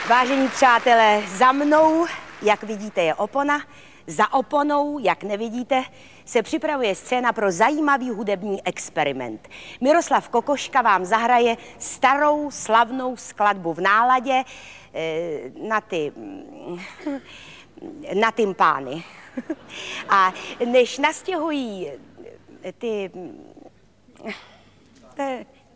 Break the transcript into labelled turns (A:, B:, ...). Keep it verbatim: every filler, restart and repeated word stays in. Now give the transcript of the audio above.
A: Vážení přátelé, za mnou, jak vidíte, je opona. Za oponou, jak nevidíte, se připravuje scéna pro zajímavý hudební experiment. Miroslav Kokoška vám zahraje starou slavnou skladbu v náladě eh, na ty... na tympány. A než nastěhují ty...